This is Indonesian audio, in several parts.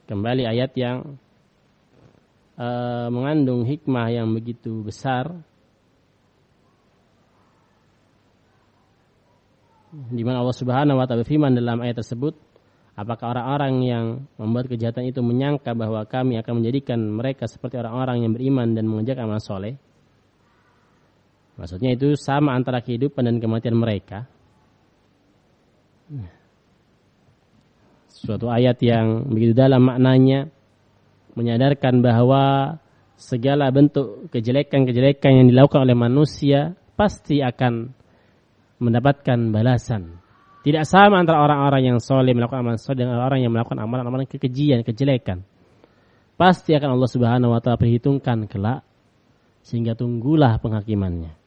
kembali ayat yang mengandung hikmah yang begitu besar, di mana Allah Subhanahu wa taala berfirman dalam ayat tersebut, apakah orang-orang yang membuat kejahatan itu menyangka bahwa kami akan menjadikan mereka seperti orang-orang yang beriman dan mengerjakan amal soleh? Maksudnya itu sama antara kehidupan dan kematian mereka. Suatu ayat yang begitu dalam maknanya, menyadarkan bahwa segala bentuk kejelekan-kejelekan yang dilakukan oleh manusia pasti akan mendapatkan balasan. Tidak sama antara orang-orang yang soleh melakukan amal soleh dengan orang yang melakukan amalan-amalan kekejian, kejelekan. Pasti akan Allah Subhanahu wa taala perhitungkan kelak, sehingga tunggulah penghakimannya.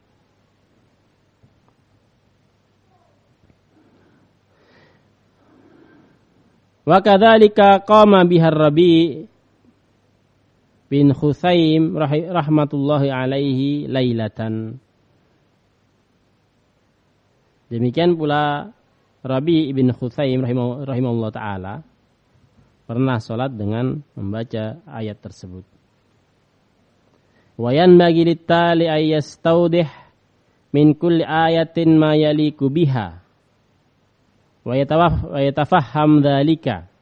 Wa kadzalika qama bihar Rabi' bin Khusaim rahmatullahi alaihi lailatan. Demikian pula Rabi' bin Khusaim rahimahullah ta'ala pernah sholat dengan membaca ayat tersebut. Wa yanbaghi lit-tali ay yastawdih min kulli ayatin ma yaliku biha wa yatafahham dzalika.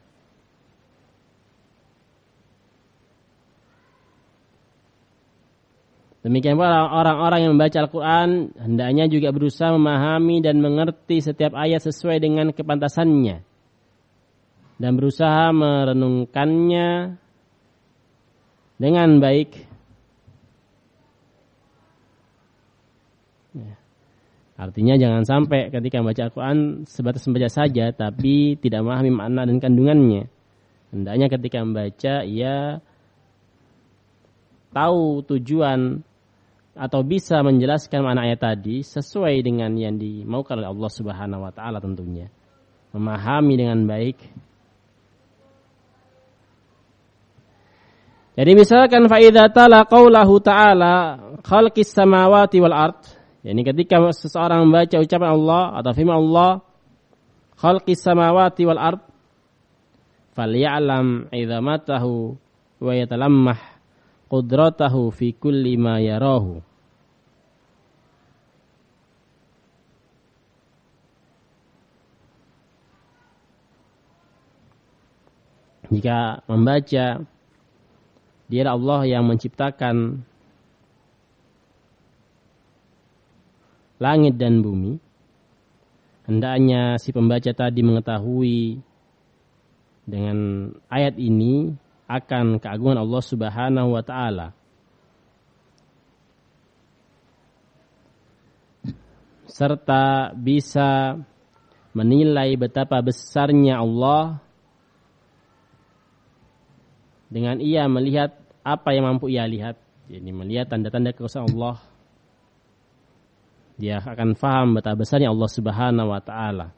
Demikian pula orang-orang yang membaca Al-Quran hendaknya juga berusaha memahami dan mengerti setiap ayat sesuai dengan kepantasannya dan berusaha merenungkannya dengan baik. Artinya jangan sampai ketika membaca Al-Quran sebatas membaca saja tapi tidak memahami makna dan kandungannya. Hendaknya ketika membaca ia tahu tujuan atau bisa menjelaskan makna ayat tadi sesuai dengan yang dimaukan oleh Allah Subhanahu wa taala tentunya. Memahami dengan baik. Jadi misalkan fa idza tala qaulahu ta'ala khalqis samawati wal ard. Yani ketika seseorang membaca ucapan Allah atau firman Allah khalqis samawati wal ard falyalam idzamatahu wa yatalammah qudratahu fi kulli ma yarahu. Jika membaca dialah Allah yang menciptakan langit dan bumi, hendaknya si pembaca tadi mengetahui dengan ayat ini akan keagungan Allah Subhanahu wa taala. Serta bisa menilai betapa besarnya Allah dengan ia melihat apa yang mampu ia lihat. Jadi melihat tanda-tanda kekuasaan Allah, dia akan faham betapa besarnya Allah Subhanahu wa taala.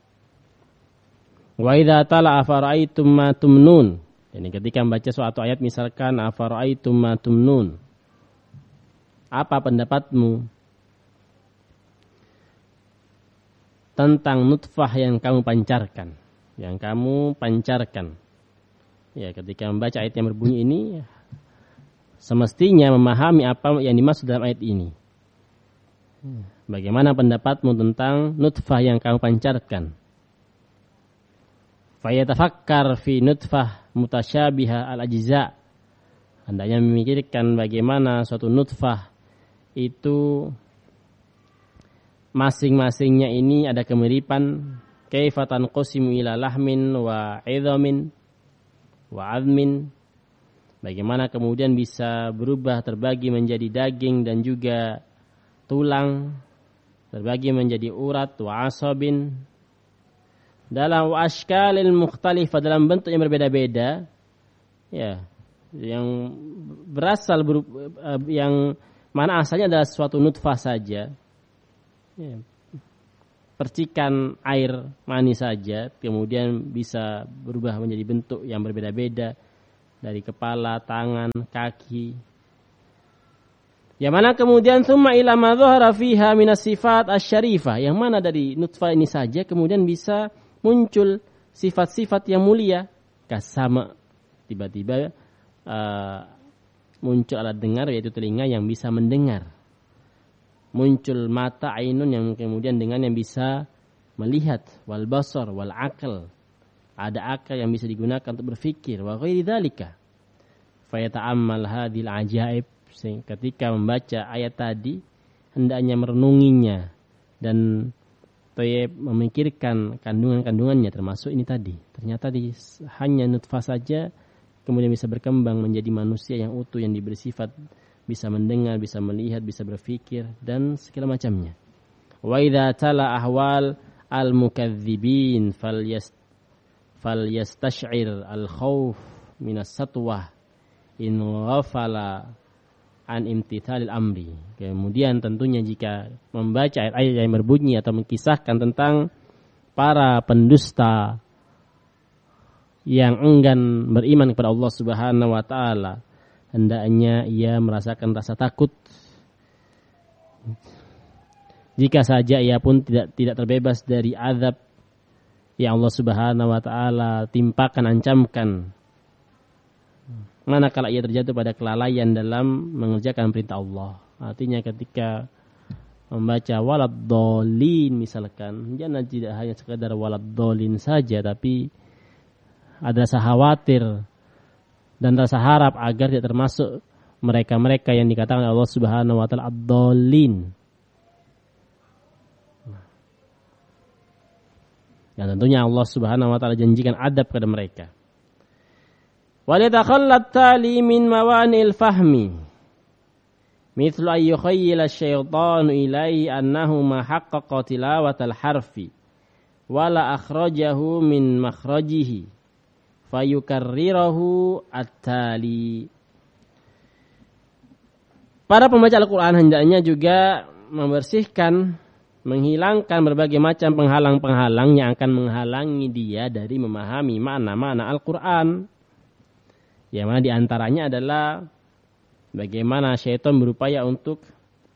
Wa idza tala afara'aitum ma tumnun. Jadi ketika membaca suatu ayat misalkan afara'aitum ma tumnun. Apa pendapatmu tentang nutfah yang kamu pancarkan? Yang kamu pancarkan. Ya, ketika membaca ayat yang berbunyi ini semestinya memahami apa yang dimaksud dalam ayat ini. Bagaimana pendapatmu tentang nutfah yang kamu pancarkan? Fayatafakkar fi nutfah mutasyabiha al-ajza. Hendaknya memikirkan bagaimana suatu nutfah itu masing-masingnya ini ada kemiripan. Kaifa tanqasimu ila lahmin wa 'idhamin wa 'azmin. Bagaimana kemudian bisa berubah terbagi menjadi daging dan juga tulang, terbagi menjadi urat wa asabin, dalam ashkalil mukhtalifah, dalam bentuk yang berbeda-beda, ya, yang berasal yang mana asalnya adalah suatu nutfah saja, ya, percikan air mani saja, kemudian bisa berubah menjadi bentuk yang berbeda-beda dari kepala, tangan, kaki. Yang mana kemudian summa ila ma dhahara fiha minas sifat asy-syarifah, yang mana dari nutfah ini saja kemudian bisa muncul sifat-sifat yang mulia, kasama, Tiba-tiba muncul alat dengar, yaitu telinga yang bisa mendengar. Muncul mata ainun yang kemudian dengan yang bisa melihat, wal basar wal akal. Ada akal yang bisa digunakan untuk berfikir. Wa ghairi dzalika. Fa yata'ammal hadhil ajaib. Ketika membaca ayat tadi, hendaknya merenunginya dan memikirkan kandungan-kandungannya, termasuk ini tadi. Ternyata hanya nutfah saja kemudian bisa berkembang menjadi manusia yang utuh, yang diberi sifat bisa mendengar, bisa melihat, bisa berfikir dan segala macamnya. Wa idza tala ahwal al-mukadzibin falyastash'ir al-khauf minas satwah in ghafala an imtithalil amri. Kemudian tentunya jika membaca ayat-ayat yang berbunyi atau mengisahkan tentang para pendusta yang enggan beriman kepada Allah Subhanahu wa taala, hendaknya ia merasakan rasa takut. Jika saja ia pun tidak terbebas dari azab yang Allah Subhanahu wa taala timpakan, ancamkan, manakala ia terjatuh pada kelalaian dalam mengerjakan perintah Allah. Artinya ketika membaca waladhdallin misalkan, jangan tidak hanya sekadar waladhdallin saja, tapi ada rasa khawatir dan rasa harap agar tidak termasuk mereka-mereka yang dikatakan Allah Subhanahu wa taala ad-dhallin. Dan tentunya Allah Subhanahu wa taala janjikan adab kepada mereka. Walitakhallat tali min mawanil fahmi mithlu ay yukhayyila asyaitanu ilaihi annahu ma haqqaqa tilawatal harfi wala akhrajahu min makhrajihi fayukarrirahu at-tali. Para pembaca Al-Quran hendaknya juga membersihkan, menghilangkan berbagai macam penghalang-penghalang yang akan menghalangi dia dari memahami makna-makna Al-Quran. Yang mana diantaranya adalah bagaimana syaitan berupaya untuk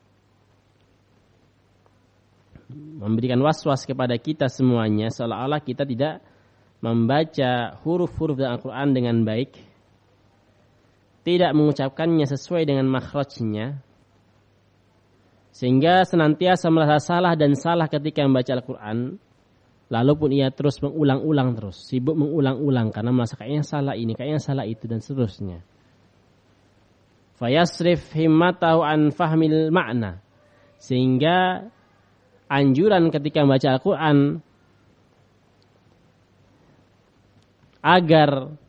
memberikan was-was kepada kita semuanya, seolah-olah kita tidak membaca huruf-huruf dalam Al-Quran dengan baik, tidak mengucapkannya sesuai dengan makhrajnya, sehingga senantiasa merasa salah dan salah ketika membaca Al-Quran. Lalu pun ia terus mengulang-ulang, terus sibuk mengulang-ulang karena merasa kayaknya salah ini, kayaknya salah itu dan seterusnya. Fayasrif himmatahu an fahmil makna, sehingga anjuran ketika membaca Al-Quran agar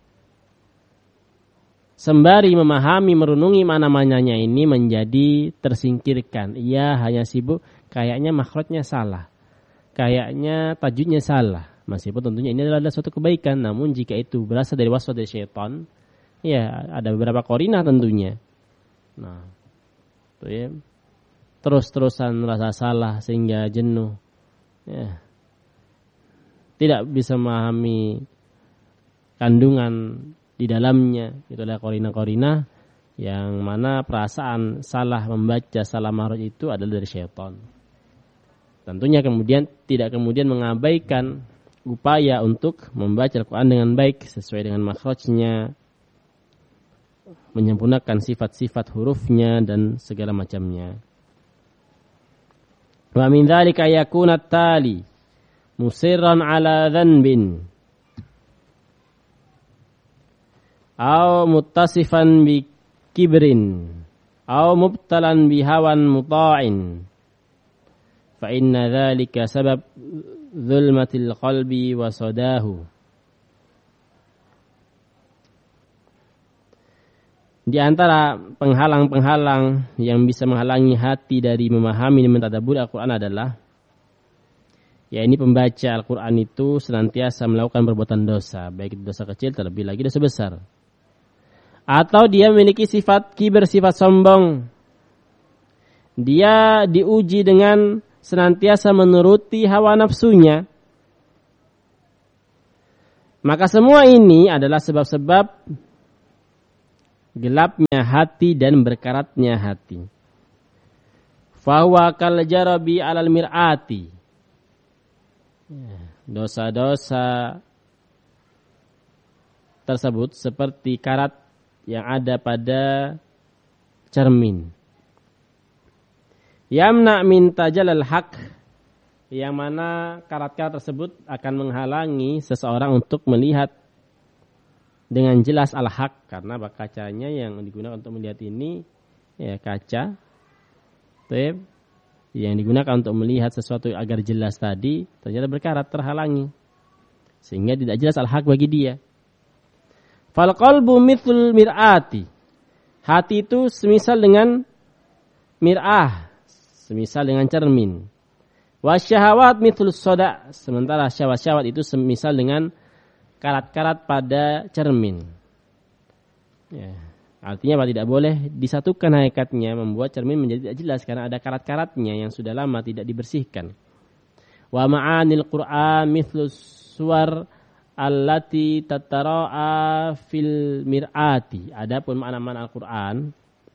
sembari memahami, merenungi mana-mananya ini menjadi tersingkirkan. Ia hanya sibuk kayaknya makhrajnya salah, kayaknya tajwidnya salah. Meskipun tentunya ini adalah suatu kebaikan, namun jika itu berasal dari waswas dari syaitan, ya ada beberapa qarinah tentunya. Nah, itu ya, terus-terusan merasa salah sehingga jenuh, ya, tidak bisa memahami kandungan di dalamnya. Itu adalah qarinah-qarinah yang mana perasaan salah membaca, salah makhraj itu adalah dari syaitan. Tentunya kemudian tidak kemudian mengabaikan upaya untuk membaca Al-Quran dengan baik sesuai dengan makhrajnya, menyempurnakan sifat-sifat hurufnya dan segala macamnya. Wa min dzalika yakuna at-tali musirran ala dhanbin aw muttasifan bi kibrin aw mubtalan bi hawan muta'in fa inna dzalika sabab zulmatil qalbi wa sadahu. Di antara penghalang-penghalang yang bisa menghalangi hati dari memahami dan mentadabbur Al-Quran adalah, ya ini pembaca Al-Quran itu senantiasa melakukan perbuatan dosa, baik itu dosa kecil terlebih lagi dosa besar. Atau dia memiliki sifat kibir, sifat sombong. Dia diuji dengan senantiasa menuruti hawa nafsunya. Maka semua ini adalah sebab-sebab gelapnya hati dan berkaratnya hati. Fahuwa kal jarabi alal mir'ati. Dosa-dosa tersebut seperti karat yang ada pada cermin. Yamna min tajalal haq, yang mana karat-karat tersebut akan menghalangi seseorang untuk melihat dengan jelas al-haq, karena kacanya yang digunakan untuk melihat ini ya kaca yang digunakan untuk melihat sesuatu agar jelas tadi ternyata berkarat, terhalangi, sehingga tidak jelas al-haq bagi dia. Fal qalbu mithlul mir'ati, hati itu semisal dengan mir'ah, semisal dengan cermin. Wasyahawat mithlus soda, sementara syahwat-syahwat itu semisal dengan karat-karat pada cermin. Ya, artinya apa? Tidak boleh disatukan hakikatnya, membuat cermin menjadi tidak jelas karena ada karat-karatnya yang sudah lama tidak dibersihkan. Wa ma'anil Qur'an mithlus suwar allati tatara'a fil mir'ati. Adapun makna-makna Al-Qur'an,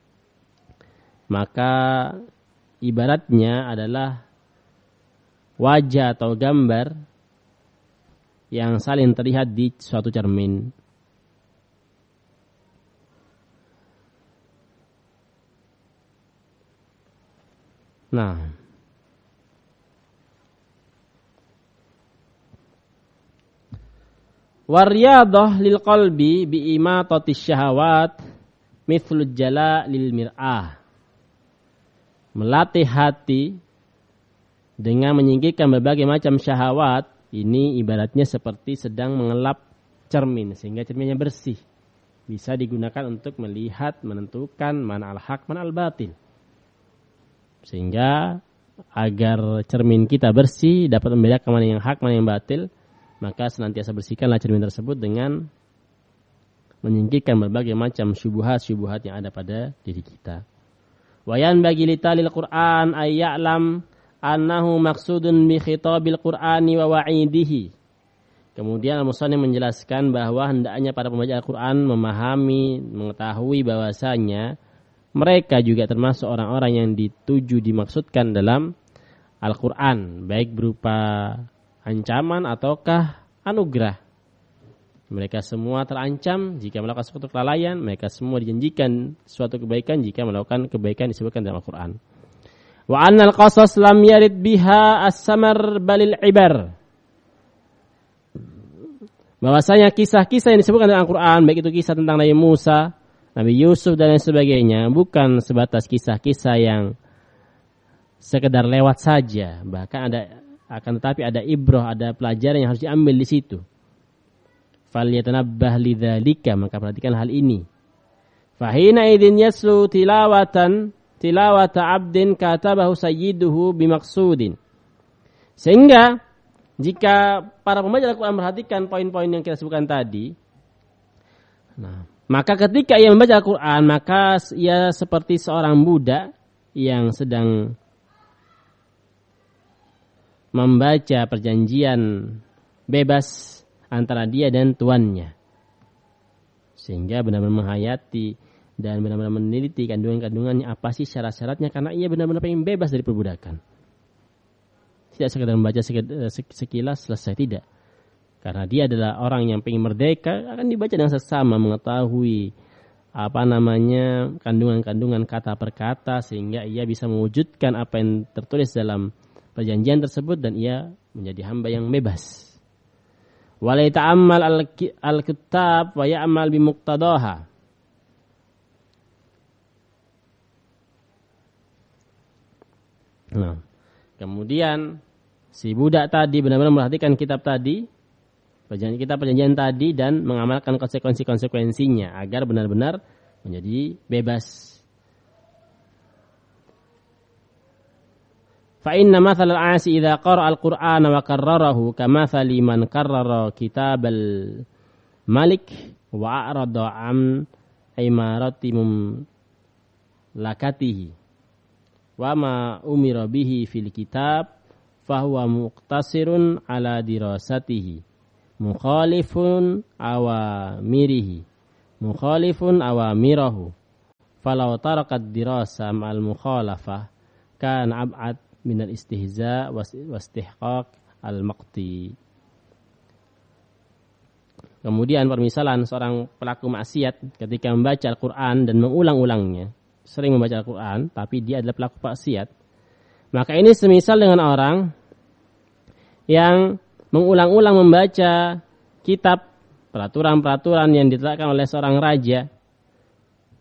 maka ibaratnya adalah wajah atau gambar yang saling terlihat di suatu cermin. Nah, waryadah lil qalbi bi imatatis syahawat mithlul jala lil mir'ah. Melatih hati dengan menyingkirkan berbagai macam syahwat, ini ibaratnya seperti sedang mengelap cermin sehingga cerminnya bersih. Bisa digunakan untuk melihat, menentukan mana al-haq, mana al-batil. Sehingga agar cermin kita bersih, dapat membedakan mana yang hak, mana yang batil, maka senantiasa bersihkanlah cermin tersebut dengan menyingkirkan berbagai macam syubhat-syubhat yang ada pada diri kita. Wayan bagi litalil Qur'an ay ya'lam annahu maksudun bi khitabil Qur'ani wa wa'idihi. Kemudian al-musannif menjelaskan bahwa hendaknya para pembaca Al-Qur'an memahami, mengetahui bahwasanya mereka juga termasuk orang-orang yang dituju dimaksudkan dalam Al-Qur'an, baik berupa ancaman ataukah anugerah. Mereka semua terancam jika melakukan suatu kelalaian, mereka semua dijanjikan suatu kebaikan jika melakukan kebaikan disebutkan dalam Al-Qur'an. Wa annal qasas lam yarid biha as-samar balil ibar. Bahwasanya kisah-kisah yang disebutkan dalam Al-Qur'an, baik itu kisah tentang Nabi Musa, Nabi Yusuf dan lain sebagainya, bukan sebatas kisah-kisah yang sekedar lewat saja, bahkan tetapi ada ibrah, ada pelajaran yang harus diambil di situ. Falyatanabbah lidzalika, maka perhatikan hal ini. Fahina idzin yaslu tilawata abdin katabahu sayyiduhu bimaksudin. Sehingga jika para pembaca Al-Qur'an perhatikan poin-poin yang kita sebutkan tadi, maka ketika ia membaca Al-Qur'an, maka ia seperti seorang budak yang sedang membaca perjanjian bebas antara dia dan tuannya, sehingga benar-benar menghayati dan benar-benar meneliti kandungan-kandungannya, apa sih syarat-syaratnya, karena ia benar-benar pengen bebas dari perbudakan. Tidak sekedar membaca sekilas selesai, tidak, karena dia adalah orang yang pengen merdeka, akan dibaca dengan seksama, mengetahui kandungan-kandungan kata per kata, sehingga ia bisa mewujudkan apa yang tertulis dalam perjanjian tersebut dan ia menjadi hamba yang bebas. Wala yata'ammal al-kitab wa ya'mal bimuqtadaha. Nah, kemudian si budak tadi benar-benar memperhatikan kitab tadi, perjanjian tadi, dan mengamalkan konsekuensi-konsekuensinya agar benar-benar menjadi bebas. Fa inna mathalal 'asi idza qara'a al-Qur'ana wa karrarahu kamathali man karrara kitabal malik wa a'rada 'an imarati lakatihi wa ma umira bihi fil kitab fahuwa muqtasirun ala dirasatihi mukhalifun awamirahu falau tarakat dirasa ma'al mukhalafah kan ab'ad minal istihza' wa istihqaq al-maqti. Kemudian permisalan seorang pelaku maksiat ketika membaca Al-Quran dan mengulang-ulangnya. Sering membaca Al-Quran, tapi dia adalah pelaku maksiat. Maka ini semisal dengan orang yang mengulang-ulang membaca kitab peraturan-peraturan yang ditetapkan oleh seorang raja.